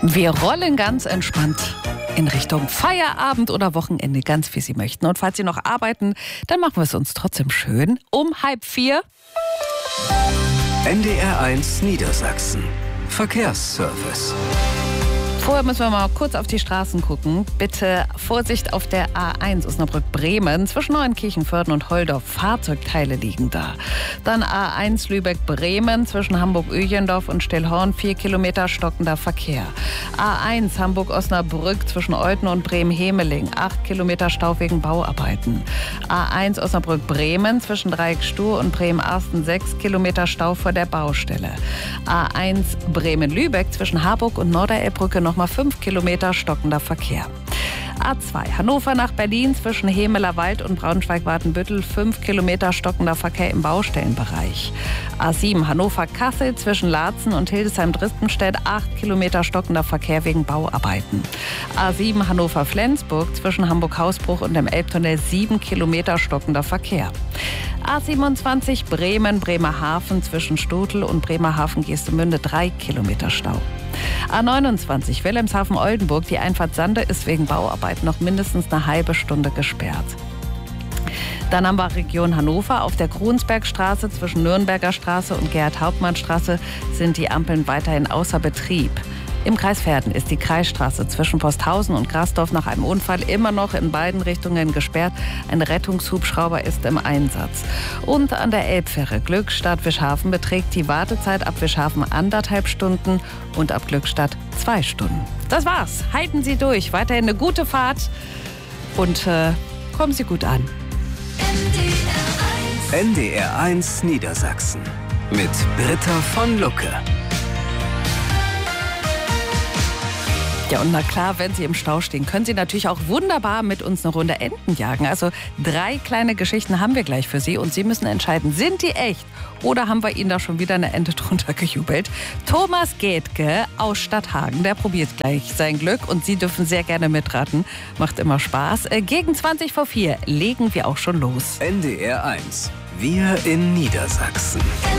Wir rollen ganz entspannt in Richtung Feierabend oder Wochenende, ganz wie Sie möchten. Und falls Sie noch arbeiten, dann machen wir es uns trotzdem schön. Um 3:30. NDR1 Niedersachsen. Verkehrsservice. Vorher müssen wir mal kurz auf die Straßen gucken. Bitte Vorsicht auf der A1 Osnabrück-Bremen. Zwischen Neuenkirchen-Vörden und Holdorf. Fahrzeugteile liegen da. Dann A1 Lübeck-Bremen. Zwischen Hamburg-Öjendorf und Stellhorn 4 Kilometer stockender Verkehr. A1 Hamburg-Osnabrück zwischen Olten und Bremen-Hemeling. 8 Kilometer Stau wegen Bauarbeiten. A1 Osnabrück-Bremen zwischen Dreieckstuhl und Bremen-Arsten. 6 Kilometer Stau vor der Baustelle. A1 Bremen-Lübeck zwischen Harburg und Norderelbbrücke nochmal 5 Kilometer stockender Verkehr. A2 Hannover nach Berlin zwischen Hemelerwald und Braunschweig-Watenbüttel 5 Kilometer stockender Verkehr im Baustellenbereich. A7 Hannover-Kassel zwischen Laatzen und Hildesheim-Dristenstedt 8 Kilometer stockender Verkehr wegen Bauarbeiten. A7 Hannover-Flensburg zwischen Hamburg-Hausbruch und dem Elbtunnel 7 Kilometer stockender Verkehr. A27 Bremen-Bremerhaven zwischen Stotel und Bremerhaven-Geestemünde 3 Kilometer Stau. A29 Wilhelmshaven-Oldenburg, die Einfahrt Sande ist wegen Bauarbeiten noch mindestens eine halbe Stunde gesperrt. Dann haben wir Region Hannover. Auf der Kronsbergstraße zwischen Nürnberger Straße und Gerhard-Hauptmann-Straße sind die Ampeln weiterhin außer Betrieb. Im Kreis Verden ist die Kreisstraße zwischen Posthausen und Grasdorf nach einem Unfall immer noch in beiden Richtungen gesperrt. Ein Rettungshubschrauber ist im Einsatz. Und an der Elbfähre Glückstadt-Wischhafen beträgt die Wartezeit ab Wischhafen 1,5 Stunden und ab Glückstadt 2 Stunden. Das war's. Halten Sie durch. Weiterhin eine gute Fahrt und kommen Sie gut an. NDR1 Niedersachsen mit Britta von Lucke. Ja, und na klar, wenn Sie im Stau stehen, können Sie natürlich auch wunderbar mit uns eine Runde Enten jagen. Also 3 kleine Geschichten haben wir gleich für Sie und Sie müssen entscheiden, sind die echt oder haben wir Ihnen da schon wieder eine Ente drunter gejubelt? Thomas Gethke aus Stadthagen, der probiert gleich sein Glück und Sie dürfen sehr gerne mitraten. Macht immer Spaß. Gegen 4:20 legen wir auch schon los. NDR1. Wir in Niedersachsen.